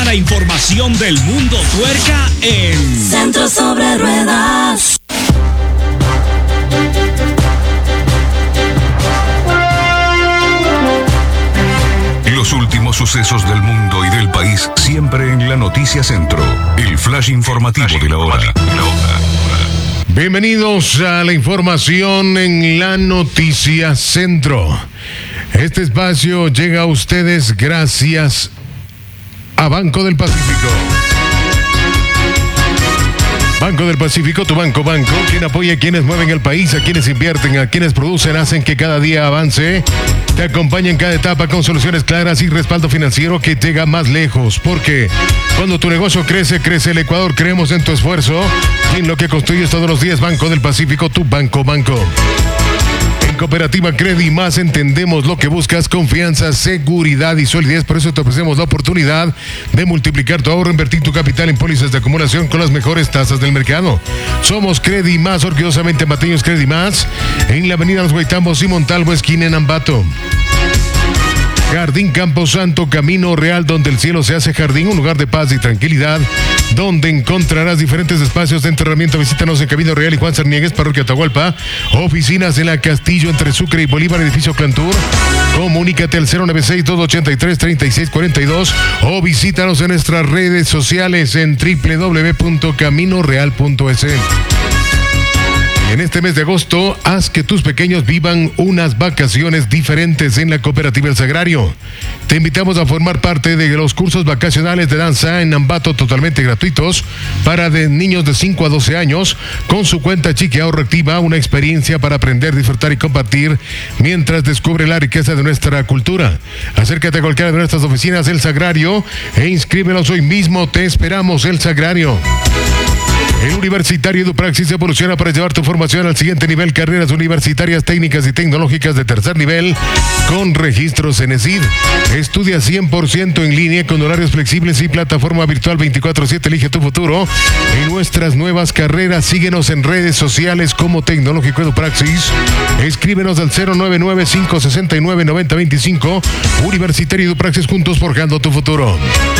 la información del mundo tuerca en Centro Sobre Ruedas. Los últimos sucesos del mundo y del país siempre en la Noticia Centro. El flash informativo de la hora. Bienvenidos a la información en la Noticia Centro. Este espacio llega a ustedes gracias a Banco del Pacífico. Banco del Pacífico, tu banco, quien apoya a quienes mueven el país, a quienes invierten, a quienes producen, hacen que cada día avance. Te acompaña en cada etapa con soluciones claras y respaldo financiero que llega más lejos. Porque cuando tu negocio crece, crece el Ecuador. Creemos en tu esfuerzo y en lo que construyes todos los días. Banco del Pacífico, tu banco. En Cooperativa Credi Más entendemos lo que buscas: confianza, seguridad y solidez. Por eso te ofrecemos la oportunidad de multiplicar tu ahorro, invertir tu capital en pólizas de acumulación con las mejores tasas del mercado. Somos Credi Más, orgullosamente Mateños Credi Más, en la avenida Los Guaitambos y Montalvo, esquina en Ambato. Jardín Camposanto, Camino Real, donde el cielo se hace jardín, un lugar de paz y tranquilidad, donde encontrarás diferentes espacios de enterramiento. Visítanos en Camino Real y Juan Cerniegues, Parroquia Atahualpa. Oficinas en la Castillo, entre Sucre y Bolívar, edificio Clantur. Comunícate al 096-283-3642 o visítanos en nuestras redes sociales en www.caminoreal.es. En este mes de agosto, haz que tus pequeños vivan unas vacaciones diferentes en la Cooperativa El Sagrario. Te invitamos a formar parte de los cursos vacacionales de danza en Ambato, totalmente gratuitos para niños de 5 a 12 años, con su cuenta Chiqui Ahorro Activa, una experiencia para aprender, disfrutar y compartir mientras descubre la riqueza de nuestra cultura. Acércate a cualquiera de nuestras oficinas El Sagrario e inscríbelos hoy mismo. Te esperamos, El Sagrario. El Universitario EduPraxis evoluciona para llevar tu formación al siguiente nivel. Carreras universitarias, técnicas y tecnológicas de tercer nivel con registro CENESID. Estudia 100% en línea con horarios flexibles y plataforma virtual 24/7. Elige tu futuro en nuestras nuevas carreras. Síguenos en redes sociales como Tecnológico EduPraxis. Escríbenos al 099-569-9025. Universitario EduPraxis, juntos forjando tu futuro.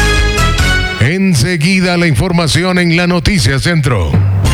Enseguida la información en la Noticia Centro.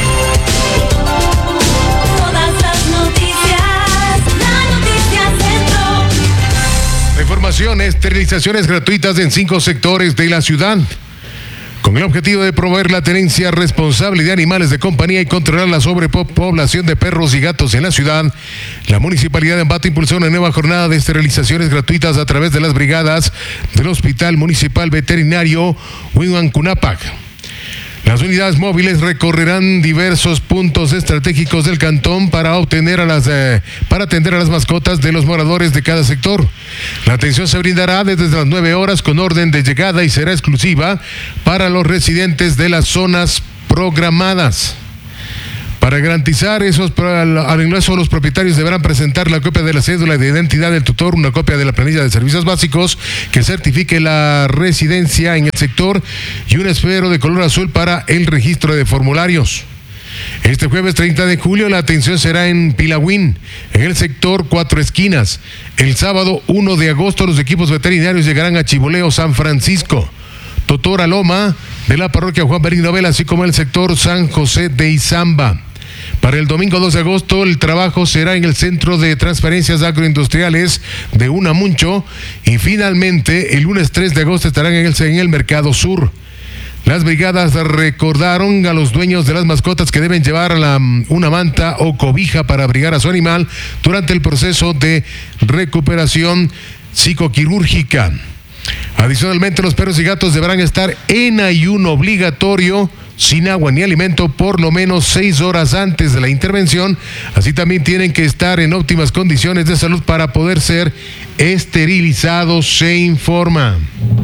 Todas las noticias, la Noticia Centro. La información: esterilizaciones gratuitas en 5 sectores de la ciudad. Con el objetivo de promover la tenencia responsable de animales de compañía y controlar la sobrepoblación de perros y gatos en la ciudad, la Municipalidad de Ambato impulsó una nueva jornada de esterilizaciones gratuitas a través de las brigadas del Hospital Municipal Veterinario Huihuancunapac. Las unidades móviles recorrerán diversos puntos estratégicos del cantón para atender a las mascotas de los moradores de cada sector. La atención se brindará desde las 9 horas con orden de llegada y será exclusiva para los residentes de las zonas programadas. Para garantizar al ingreso, los propietarios deberán presentar la copia de la cédula de identidad del tutor, una copia de la planilla de servicios básicos que certifique la residencia en el sector y un esfero de color azul para el registro de formularios. Este jueves 30 de julio la atención será en Pilagüín, en el sector 4 Esquinas. El sábado 1 de agosto los equipos veterinarios llegarán a Chiboleo, San Francisco, Totora Loma de la parroquia Juan Marín Novela, así como el sector San José de Izamba. Para el domingo 2 de agosto, el trabajo será en el Centro de Transferencias Agroindustriales de Unamuncho y finalmente el lunes 3 de agosto estarán en el Mercado Sur. Las brigadas recordaron a los dueños de las mascotas que deben llevar una manta o cobija para abrigar a su animal durante el proceso de recuperación psicoquirúrgica. Adicionalmente, los perros y gatos deberán estar en ayuno obligatorio, sin agua ni alimento, por lo menos 6 horas antes de la intervención. Así también tienen que estar en óptimas condiciones de salud para poder ser esterilizados, se informa.